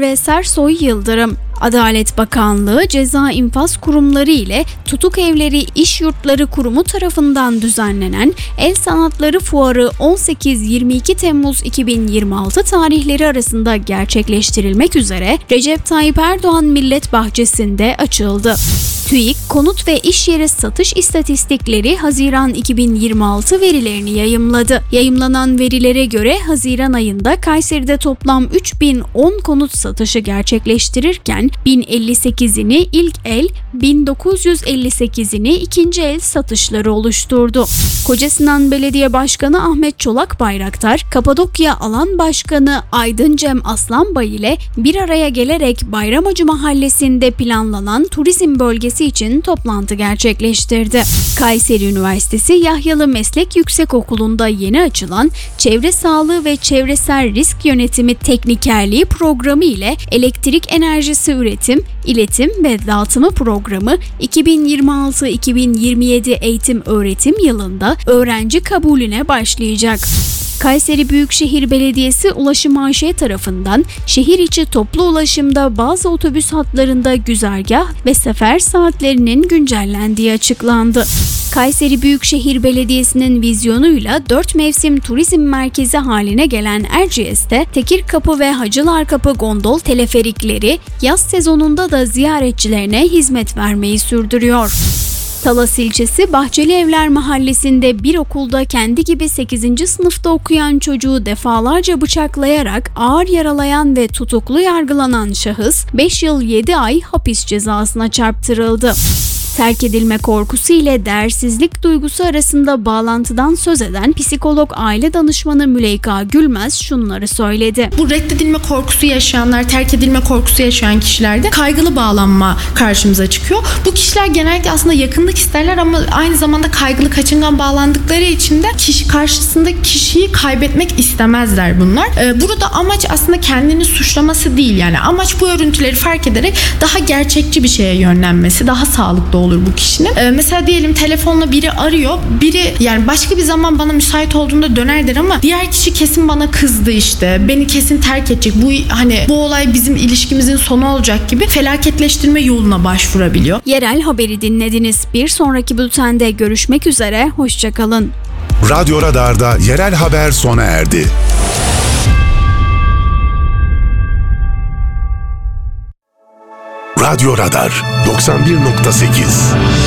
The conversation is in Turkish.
Mürüvvet Ersoy Yıldırım. Adalet Bakanlığı Ceza İnfaz Kurumları ile Tutuk Evleri İş Yurtları Kurumu tarafından düzenlenen El Sanatları Fuarı 18-22 Temmuz 2026 tarihleri arasında gerçekleştirilmek üzere Recep Tayyip Erdoğan Millet Bahçesi'nde açıldı. TÜİK, konut ve iş yeri satış istatistikleri Haziran 2026 verilerini yayımladı. Yayımlanan verilere göre Haziran ayında Kayseri'de toplam 3010 konut satışı gerçekleştirirken 1058'ini ilk el, 1958'ini ikinci el satışları oluşturdu. Kocasinan Belediye Başkanı Ahmet Çolak Bayraktar, Kapadokya Alan Başkanı Aydın Cem Aslanbay ile bir araya gelerek Bayramacı Mahallesi'nde planlanan turizm bölgesi için toplantı gerçekleştirdi. Kayseri Üniversitesi Yahyalı Meslek Yüksekokulu'nda yeni açılan Çevre Sağlığı ve Çevresel Risk Yönetimi Teknikerliği programı ile elektrik enerjisi üretim, iletim ve dağıtımı programı 2026-2027 eğitim öğretim yılında öğrenci kabulüne başlayacak. Kayseri Büyükşehir Belediyesi Ulaşım AŞ tarafından şehir içi toplu ulaşımda bazı otobüs hatlarında güzergah ve sefer saatlerinin güncellendiği açıklandı. Kayseri Büyükşehir Belediyesi'nin vizyonuyla 4 mevsim turizm merkezi haline gelen Erciyes'te Tekirkapı ve Hacılarkapı gondol teleferikleri yaz sezonunda da ziyaretçilerine hizmet vermeyi sürdürüyor. Talas ilçesi Bahçeli Evler Mahallesi'nde bir okulda kendi gibi 8. sınıfta okuyan çocuğu defalarca bıçaklayarak ağır yaralayan ve tutuklu yargılanan şahıs 5 yıl 7 ay hapis cezasına çarptırıldı. Terk edilme korkusu ile değersizlik duygusu arasında bağlantıdan söz eden psikolog aile danışmanı Müleyka Gülmez şunları söyledi. Bu reddedilme korkusu yaşayanlar, terk edilme korkusu yaşayan kişilerde kaygılı bağlanma karşımıza çıkıyor. Bu kişiler genellikle aslında yakınlık isterler ama aynı zamanda kaygılı, kaçıngan bağlandıkları için de karşısındaki kişiyi kaybetmek istemezler bunlar. Burada amaç aslında kendini suçlaması değil, yani amaç bu örüntüleri fark ederek daha gerçekçi bir şeye yönlenmesi, daha sağlıklı olur bu kişinin. Mesela diyelim telefonla biri arıyor. Biri yani başka bir zaman bana müsait olduğunda döner der ama diğer kişi kesin bana kızdı işte. Beni kesin terk edecek. Bu olay bizim ilişkimizin sonu olacak gibi felaketleştirme yoluna başvurabiliyor. Yerel haberi dinlediniz. Bir sonraki bültende görüşmek üzere. Hoşça kalın. Radyo Radar'da yerel haber sona erdi. Radyo Radar 91.8